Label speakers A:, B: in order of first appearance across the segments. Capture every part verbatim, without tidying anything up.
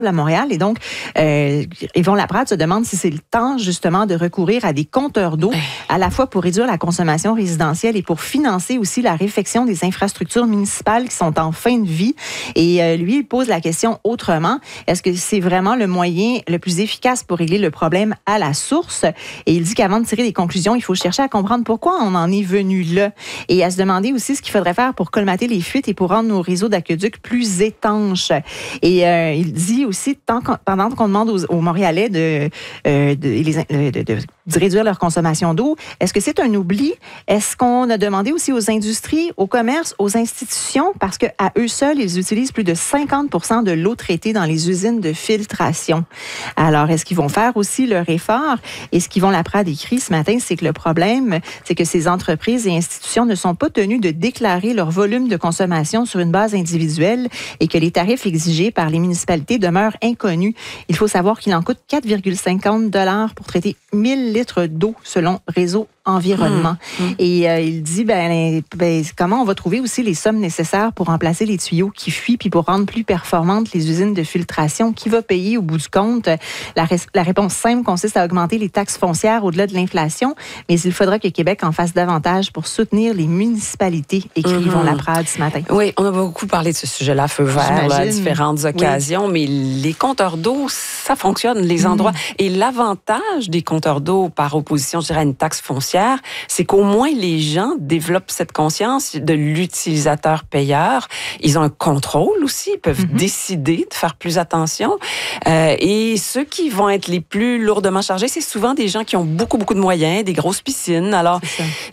A: à Montréal. Et donc, euh, Yvon Laprade se demande si c'est le temps, justement, de recourir à des compteurs d'eau, à la fois pour réduire la consommation résidentielle et pour financer aussi la réfection des infrastructures municipales qui sont en fin de vie. Et euh, lui, il pose la question autrement. Est-ce que c'est vraiment le moyen le plus efficace pour régler le problème à la source? Et il dit qu'avant de tirer des conclusions, il faut chercher à comprendre pourquoi on en est venu là. Et à se demander aussi ce qu'il faudrait faire pour colmater les fuites et pour rendre nos réseaux d'aqueducs plus étanches. Et euh, il dit aussi, tant qu'on, pendant qu'on demande aux, aux Montréalais de, euh, de, les, de, de, de réduire leur consommation d'eau, est-ce que c'est un oubli? Est-ce qu'on a demandé aussi aux industries, aux commerces, aux institutions, parce qu'à eux seuls, ils utilisent plus de cinquante pour cent de l'eau traitée dans les usines de filtration. Alors, est-ce qu'ils vont faire aussi leur effort? Et ce qu'Yvon Laprade écrit ce matin, c'est que le problème, c'est que ces entreprises et institutions ne sont pas tenues de déclarer leur volume de consommation sur une base individuelle et que les tarifs exigés par les municipalités demeurent inconnus. Il faut savoir qu'il en coûte quatre virgule cinquante dollars pour traiter mille litres d'eau selon Réseau Environnement. Mmh, mmh. Et euh, il dit, ben, ben, comment on va trouver aussi les sommes nécessaires pour remplacer les tuyaux qui fuient puis pour rendre plus performantes les usines de filtration? Qui va payer au bout du compte? La, la réponse simple consiste à augmenter les taxes foncières au-delà de l'inflation, mais il faudra que Québec en fasse davantage pour soutenir les municipalités, écrit mmh. Yvon Laprade ce matin.
B: Oui, on a beaucoup parlé de ce sujet-là, feu vert, là, à différentes occasions, oui. Mais les compteurs d'eau, ça fonctionne, les endroits. Mmh. Et l'avantage des compteurs d'eau par opposition, je dirais, à une taxe foncière, c'est qu'au moins les gens développent cette conscience de l'utilisateur payeur. Ils ont un contrôle aussi, ils peuvent mm-hmm. décider de faire plus attention. Euh, et ceux qui vont être les plus lourdement chargés, c'est souvent des gens qui ont beaucoup, beaucoup de moyens, des grosses piscines. Alors,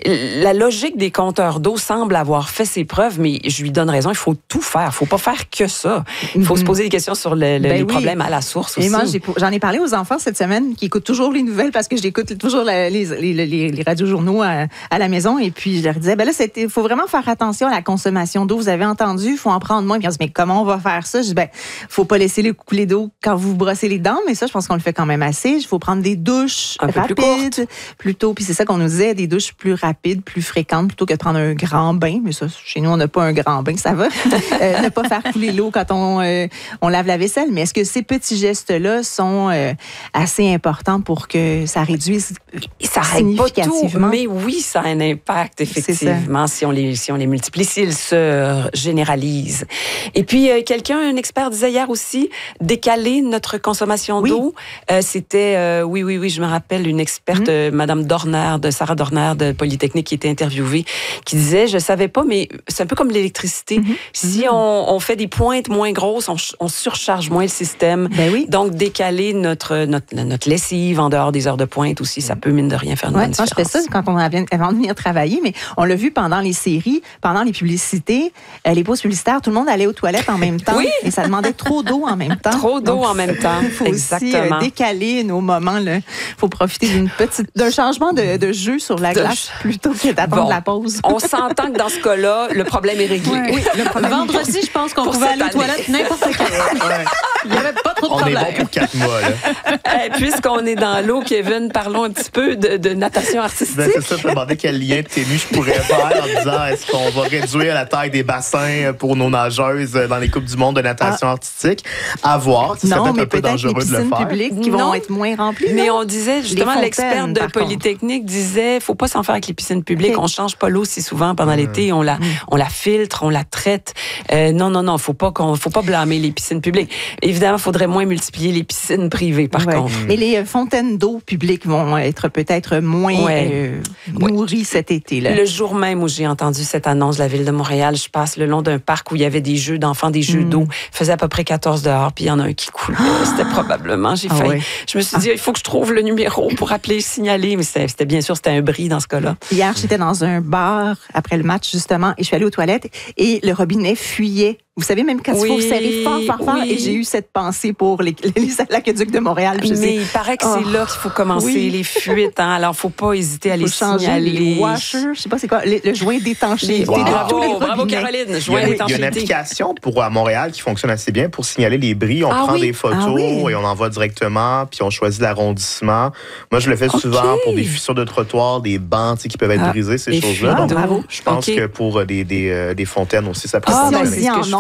B: la logique des compteurs d'eau semble avoir fait ses preuves, mais je lui donne raison, il faut tout faire. Il ne faut pas faire que ça. Il faut mm-hmm. se poser des questions sur le, le, ben les oui. problèmes à la source aussi.
A: Et moi, j'ai, j'en ai parlé aux enfants cette semaine qui écoutent toujours les nouvelles parce que j'écoute toujours la, les, les, les, les radiojournaux à, à la maison. Et puis, je leur disais, ben là, il faut vraiment faire attention à la consommation d'eau. Vous avez entendu, il faut en prendre moins. Puis on se dit, mais comment on va faire ça? Je dis, ben, faut pas laisser les couler d'eau quand vous brossez les dents, mais ça, je pense qu'on le fait quand même assez. Il faut prendre des douches un rapides, peu plus courtes. Plutôt. Puis c'est ça qu'on nous disait, des douches plus rapides, plus fréquentes, plutôt que de prendre un grand bain. Mais ça, chez nous, on n'a pas un grand bain, ça va. euh, ne pas faire couler l'eau quand on, euh, on lave la vaisselle. Mais est-ce que ces petits gestes-là sont euh, assez importants pour que ça réduise
B: ça significativement? Mais oui, ça a un impact, effectivement, si on, les, si on les multiplie, s'ils se généralisent. Et puis, euh, quelqu'un, un expert disait hier aussi, décaler notre consommation oui. d'eau. Euh, c'était, euh, oui, oui, oui, je me rappelle, une experte, mmh. euh, Madame Dorner, de Sarah Dorner de Polytechnique, qui était interviewée, qui disait, je savais pas, mais c'est un peu comme l'électricité. Mmh. Si mmh. On, on fait des pointes moins grosses, on, on surcharge moins le système.
A: Ben oui.
B: Donc, décaler notre, notre, notre lessive en dehors des heures de pointe aussi, ça peut, mine de rien, faire une
A: ouais,
B: bonne différence.
A: Moi, je fais ça quand on avait, avant de venir travailler, mais on l'a vu pendant les séries, pendant les publicités, euh, les pauses publicitaires, tout le monde allait aux toilettes en même temps.
B: Oui.
A: Et ça demandait trop d'eau en même temps.
B: Trop d'eau Donc, en même temps.
A: Il faut Exactement. aussi euh, décaler nos moments. Il faut profiter d'une petite, d'un changement de, de jeu sur la de glace ch... plutôt que d'attendre bon, la pause.
B: On s'entend que dans ce cas-là, le problème est réglé.
A: Ouais. Oui, le problème
C: Vendredi, je pense qu'on pouvait aller aux toilettes n'importe quand.
A: Ouais. Il n'y avait pas trop de
D: on
A: problème.
D: On est bon pour quatre mois. Là.
B: Et puisqu'on est dans l'eau, Kevin, parlons un petit peu de, de natation artistique.
D: Ben, c'est ça, je me demandais quel lien de ténu je pourrais faire en disant est-ce qu'on va réduire la taille des bassins pour nos nageuses dans les Coupes du monde de natation ah. artistique? À voir. Ça
A: non,
D: serait
A: mais
D: un peu dangereux de le faire.
A: Les piscines publiques qui vont
B: non,
A: être moins remplies.
B: Mais
A: non?
B: on disait, justement, l'expert de Polytechnique contre. disait il ne faut pas s'en faire avec les piscines publiques. Okay. On ne change pas l'eau si souvent pendant mmh. l'été. On la, mmh. on la filtre, on la traite. Euh, non, non, non, il ne faut pas blâmer les piscines publiques. Évidemment, il faudrait moins multiplier les piscines privées, par ouais. contre.
A: Et les fontaines d'eau publiques vont être peut-être moins ouais. euh, nourries ouais. cet été-là.
B: Le jour même où j'ai entendu cette annonce de la Ville de Montréal, je passe le long d'un parc où il y avait des jeux d'enfants, des jeux mmh. d'eau. Il faisait à peu près quatorze dehors, puis il y en a un qui coulait. Ah! C'était probablement, j'ai ah failli. Ouais. Je me suis dit, ah. il faut que je trouve le numéro pour appeler, signaler, mais c'était, c'était bien sûr, c'était un bris dans ce cas-là.
A: Hier, j'étais dans un bar après le match, justement, et je suis allée aux toilettes, et le robinet fuyait. Vous savez, même quand oui, il faut serrer fort, fort, fort, oui. et j'ai eu cette pensée pour les, les, les l'aqueduc de Montréal. Je
B: mais
A: sais.
B: il paraît que c'est oh. là qu'il faut commencer, oui. les fuites. Hein? Alors, il ne faut pas hésiter à les
A: changer
B: signaler.
A: Les washers, je ne sais pas c'est quoi, les, le joint d'étanchéité.
B: Wow.
A: De
B: Bravo,
A: tous les
B: bravo Caroline, joint d'étanchéité.
D: Il y a une application pour, à Montréal qui fonctionne assez bien pour signaler les bris. On ah, prend oui. des photos ah, oui. et on envoie directement, puis on choisit l'arrondissement. Moi, je le fais okay. souvent pour des fissures de trottoir, des bancs qui peuvent être ah, brisés, ces choses-là.
A: Donc, bravo.
D: Je pense okay. que pour des, des, des fontaines aussi, ça peut
A: ah,
D: fonctionner.
A: Si en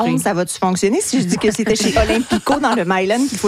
A: ça va-tu fonctionner? Si je dis que c'était chez Olympico dans le Myland qu'il faut